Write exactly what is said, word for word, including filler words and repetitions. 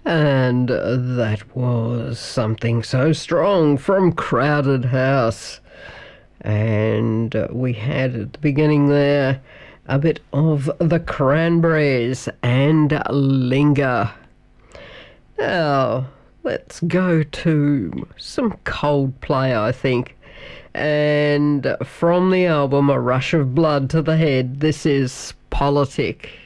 And that was Something So Strong from Crowded House. And we had at the beginning there a bit of the Cranberries and Linger. Now, let's go to some Coldplay, I think. And from the album A Rush of Blood to the Head, this is Politic.